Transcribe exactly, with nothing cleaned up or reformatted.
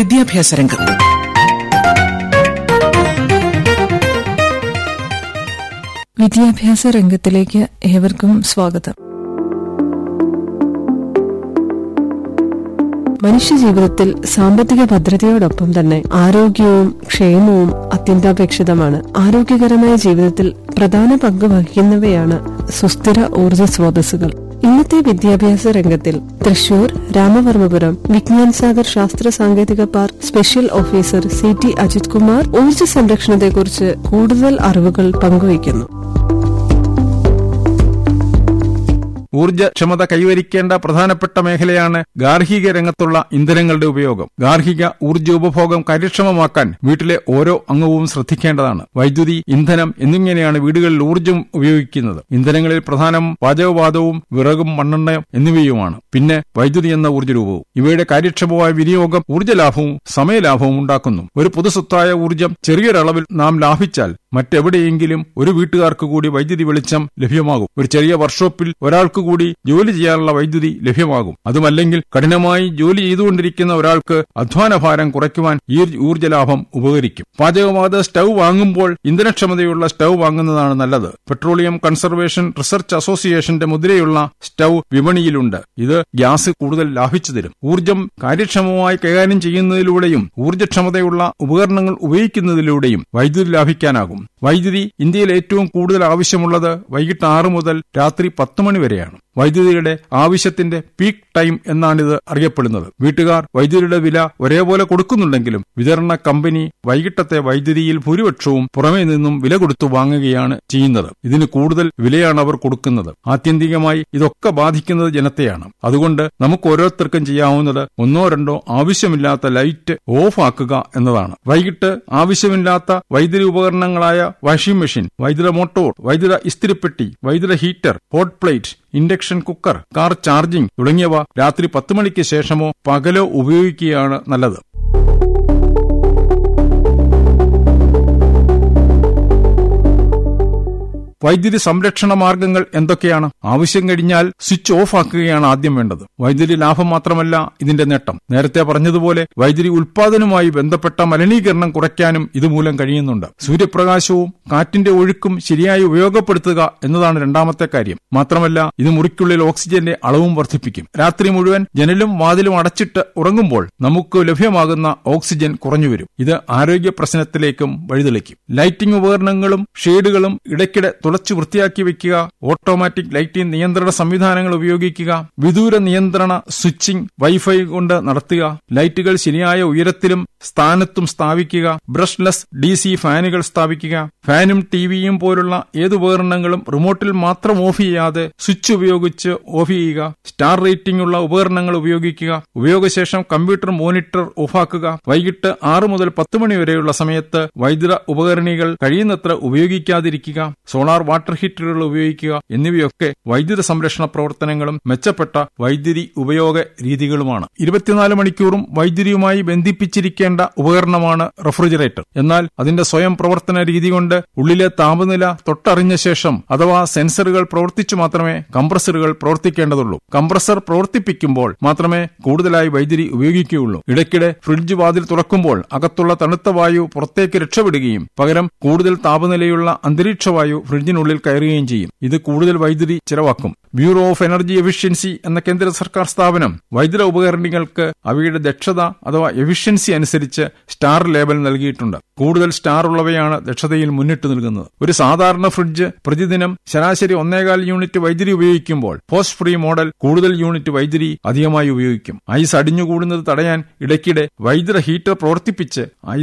വിദ്യാഭ്യാസ രംഗം. വിദ്യാഭ്യാസ രംഗത്തിലേക്ക് ഏവർക്കും സ്വാഗതം. മനുഷ്യജീവിതത്തിൽ സാമ്പത്തിക ഭദ്രതയോടൊപ്പം തന്നെ ആരോഗ്യവും ക്ഷേമവും അത്യന്താപേക്ഷിതമാണ്. ആരോഗ്യകരമായ ജീവിതത്തിൽ പ്രധാന പങ്ക് വഹിക്കുന്നവയാണ് സുസ്ഥിര ഊർജ്ജ സ്രോതസ്സുകൾ. ഇന്നത്തെ വിദ്യാഭ്യാസ രംഗത്തിൽ തൃശൂർ രാമവർമ്മപുരം വിജ്ഞാൻ സാഗർ ശാസ്ത്ര സാങ്കേതിക park special officer C T Ajith Kumar ഊർജ്ജ സംരക്ഷണത്തെക്കുറിച്ച് കൂടുതൽ അറിവുകൾ പങ്കുവയ്ക്കുന്നു. ഊർജ്ജക്ഷമത കൈവരിക്കേണ്ട പ്രധാനപ്പെട്ട മേഖലയാണ് ഗാർഹിക രംഗത്തുള്ള ഇന്ധനങ്ങളുടെ ഉപയോഗം. ഗാർഹിക ഊർജ്ജ ഉപഭോഗം കാര്യക്ഷമമാക്കാൻ വീട്ടിലെ ഓരോ അംഗവും ശ്രദ്ധിക്കേണ്ടതാണ്. വൈദ്യുതി, ഇന്ധനം എന്നിങ്ങനെയാണ് വീടുകളിൽ ഊർജ്ജം ഉപയോഗിക്കുന്നത്. ഇന്ധനങ്ങളിൽ പ്രധാനം പാചകവാതവും വിറകും മണ്ണെണ്ണയും എന്നിവയുമാണ്. പിന്നെ വൈദ്യുതി എന്ന ഊർജ്ജരൂപവും. ഇവയുടെ കാര്യക്ഷമമായ വിനിയോഗം ഊർജ്ജലാഭവും സമയലാഭവും ഉണ്ടാക്കുന്നു. ഒരു പൊതുസ്വത്തായ ഊർജ്ജം ചെറിയൊരളവിൽ നാം ലാഭിച്ചാൽ മറ്റെവിടെയെങ്കിലും ഒരു വീട്ടുകാർക്ക് കൂടി വൈദ്യുതി വെളിച്ചം ലഭ്യമാകും. ഒരു ചെറിയ വർക്ക്ഷോപ്പിൽ ഒരാൾക്ക് കൂടി ജോലി ചെയ്യാനുള്ള വൈദ്യുതി ലഭ്യമാകും. അതുമല്ലെങ്കിൽ കഠിനമായി ജോലി ചെയ്തുകൊണ്ടിരിക്കുന്ന ഒരാൾക്ക് അധ്വാനഭാരം കുറയ്ക്കുവാൻ ഈ ഊർജ്ജലാഭം ഉപകരിക്കും. പാചകവാത സ്റ്റൗ വാങ്ങുമ്പോൾ ഇന്ധനക്ഷമതയുള്ള സ്റ്റൗ വാങ്ങുന്നതാണ് നല്ലത്. പെട്രോളിയം കൺസർവേഷൻ റിസർച്ച് അസോസിയേഷന്റെ മുദ്രയുള്ള സ്റ്റൗ വിപണിയിലുണ്ട്. ഇത് ഗ്യാസ് കൂടുതൽ ലാഭിച്ചു തരും. ഊർജ്ജം കാര്യക്ഷമമായി കൈകാര്യം ചെയ്യുന്നതിലൂടെയും ഊർജ്ജക്ഷമതയുള്ള ഉപകരണങ്ങൾ ഉപയോഗിക്കുന്നതിലൂടെയും വൈദ്യുതി ലാഭിക്കാനാകും. വൈദ്യുതി ഇന്ത്യയിൽ ഏറ്റവും കൂടുതൽ ആവശ്യമുള്ളത് വൈകിട്ട് ആറ് മുതൽ രാത്രി പത്ത് മണി വരെയാണ്. വൈദ്യുതിയുടെ ആവശ്യത്തിന്റെ പീക്ക് ടൈം എന്നാണിത് അറിയപ്പെടുന്നത്. വീട്ടുകാർ വൈദ്യുതിയുടെ വില ഒരേപോലെ കൊടുക്കുന്നുണ്ടെങ്കിലും വിതരണ കമ്പനി വൈകിട്ടത്തെ വൈദ്യുതിയിൽ ഭൂരിപക്ഷവും പുറമേ നിന്നും വില കൊടുത്തു വാങ്ങുകയാണ് ചെയ്യുന്നത്. ഇതിന് കൂടുതൽ വിലയാണ് അവർ കൊടുക്കുന്നത്. ആത്യന്തികമായി ഇതൊക്കെ ബാധിക്കുന്നത് ജനത്തെയാണ്. അതുകൊണ്ട് നമുക്ക് ഓരോരുത്തർക്കും ചെയ്യാവുന്നത് ഒന്നോ രണ്ടോ ആവശ്യമില്ലാത്ത ലൈറ്റ് ഓഫ് ആക്കുക എന്നതാണ്. വൈകിട്ട് ആവശ്യമില്ലാത്ത വൈദ്യുതി ഉപകരണങ്ങളായ വാഷിംഗ് മെഷീൻ, വൈദ്യുത മോട്ടോർ, വൈദ്യുത ഇസ്തിരിപ്പെട്ടി, വൈദ്യുത heater, hot plate, induction cooker, car charging തുടങ്ങിയവ രാത്രി പത്ത് മണിക്ക് ശേഷമോ പകലോ ഉപയോഗിക്കുകയാണ് നല്ലത്. വൈദ്യുതി സംരക്ഷണ മാർഗങ്ങൾ എന്തൊക്കെയാണ്? ആവശ്യം കഴിഞ്ഞാൽ സ്വിച്ച് ഓഫ് ആക്കുകയാണ് ആദ്യം വേണ്ടത്. വൈദ്യുതി ലാഭം മാത്രമല്ല ഇതിന്റെ നേട്ടം. നേരത്തെ പറഞ്ഞതുപോലെ വൈദ്യുതി ഉൽപാദനവുമായി ബന്ധപ്പെട്ട മലിനീകരണം കുറയ്ക്കാനും ഇതുമൂലം കഴിയുന്നുണ്ട്. സൂര്യപ്രകാശവും കാറ്റിന്റെ ഒഴുക്കും ശരിയായി ഉപയോഗപ്പെടുത്തുക എന്നതാണ് രണ്ടാമത്തെ കാര്യം. മാത്രമല്ല ഇത് മുറിക്കുള്ളിൽ ഓക്സിജന്റെ അളവും വർദ്ധിപ്പിക്കും. രാത്രി മുഴുവൻ ജനലും വാതിലും അടച്ചിട്ട് ഉറങ്ങുമ്പോൾ നമുക്ക് ലഭ്യമാകുന്ന ഓക്സിജൻ കുറഞ്ഞുവരും. ഇത് ആരോഗ്യ പ്രശ്നത്തിലേക്കും വഴിതെളിക്കും. ലൈറ്റിംഗ് ഉപകരണങ്ങളും ഷെയ്ഡുകളും ഇടയ്ക്കിടെ തുളച്ചു വൃത്തിയാക്കി വെക്കുക. ഓട്ടോമാറ്റിക് ലൈറ്റിംഗ് നിയന്ത്രണ സംവിധാനങ്ങൾ ഉപയോഗിക്കുക. വിദൂര നിയന്ത്രണ സ്വിച്ചിംഗ് വൈഫൈ കൊണ്ട് നടത്തുക. ലൈറ്റുകൾ ശരിയായ ഉയരത്തിലും സ്ഥാനത്തും സ്ഥാപിക്കുക. ബ്രഷ്ലെസ് ഡി സി ഫാനുകൾ സ്ഥാപിക്കുക. ഫാനും ടിവിയും പോലുള്ള ഏതുപകരണങ്ങളും റിമോട്ടിൽ മാത്രം ഓഫ് ചെയ്യാതെ സ്വിച്ച് ഉപയോഗിച്ച് ഓഫ് ചെയ്യുക. സ്റ്റാർ റേറ്റിംഗ് ഉള്ള ഉപകരണങ്ങൾ ഉപയോഗിക്കുക. ഉപയോഗശേഷം കമ്പ്യൂട്ടർ മോണിറ്റർ ഓഫാക്കുക. വൈകിട്ട് ആറ് മുതൽ പത്ത് മണി വരെയുള്ള സമയത്ത് വൈദ്യുത ഉപകരണികൾ കഴിയുന്നത്ര ഉപയോഗിക്കാതിരിക്കുക. സോളാർ വാട്ടർ ഹീറ്ററുകൾ ഉപയോഗിക്കുക എന്നിവയൊക്കെ വൈദ്യുത സംരക്ഷണ പ്രവർത്തനങ്ങളും മെച്ചപ്പെട്ട വൈദ്യുതി ഉപയോഗ രീതികളുമാണ്. ഇരുപത്തിനാല് മണിക്കൂറും വൈദ്യുതിയുമായി ബന്ധിപ്പിച്ചിരിക്കേണ്ട ഉപകരണമാണ് റെഫ്രിജറേറ്റർ. എന്നാൽ അതിന്റെ സ്വയം പ്രവർത്തന രീതി കൊണ്ട് ഉള്ളിലെ താപനില തൊട്ടറിഞ്ഞ ശേഷം അഥവാ സെൻസറുകൾ പ്രവർത്തിച്ചു മാത്രമേ കംപ്രസറുകൾ പ്രവർത്തിക്കേണ്ടതുള്ളൂ. കംപ്രസർ പ്രവർത്തിപ്പിക്കുമ്പോൾ മാത്രമേ കൂടുതലായി വൈദ്യുതി ഉപയോഗിക്കുകയുള്ളൂ. ഇടയ്ക്കിടെ ഫ്രിഡ്ജ് വാതിൽ തുറക്കുമ്പോൾ അകത്തുള്ള തണുത്ത വായു പുറത്തേക്ക് രക്ഷപ്പെടുകയും പകരം കൂടുതൽ താപനിലയുള്ള അന്തരീക്ഷ വായു ഫ്രിഡ്ജിനുള്ളിൽ കയറുകയും ചെയ്യും. ഇത് കൂടുതൽ വൈദ്യുതി ചെലവാക്കും. ബ്യൂറോ ഓഫ് എനർജി എഫിഷ്യൻസി എന്ന കേന്ദ്ര സർക്കാർ സ്ഥാപനം വൈദ്യുത ഉപകരണങ്ങൾക്ക് അവയുടെ ദക്ഷത അഥവാ എഫിഷ്യൻസി അനുസരിച്ച് സ്റ്റാർ ലേബൽ നൽകിയിട്ടുണ്ട്. കൂടുതൽ സ്റ്റാർ ഉള്ളവയാണ് ദക്ഷതയിൽ മുന്നിട്ട് നിൽക്കുന്നത്. ഒരു സാധാരണ ഫ്രിഡ്ജ് പ്രതിദിനം ശരാശരി ഒന്നേകാൽ യൂണിറ്റ് വൈദ്യുതി ഉപയോഗിക്കുമ്പോൾ പോസ്റ്റ് ഫ്രീ മോഡൽ കൂടുതൽ യൂണിറ്റ് വൈദ്യുതി അധികമായി ഉപയോഗിക്കും. ഐസ് അടിഞ്ഞുകൂടുന്നത് തടയാൻ ഇടയ്ക്കിടെ വൈദ്യുത ഹീറ്റർ പ്രവർത്തിപ്പിച്ച് ഐസ്